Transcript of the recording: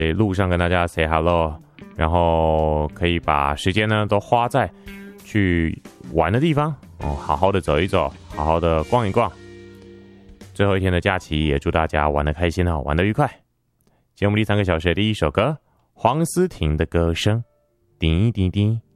路上跟大家 say hello， 然后可以把时间呢都花在去玩的地方好好的走一走，好好的逛一逛。最后一天的假期，也祝大家玩得开心玩得愉快。节目第3个小时的第一首歌，黄思婷的歌声，滴滴滴。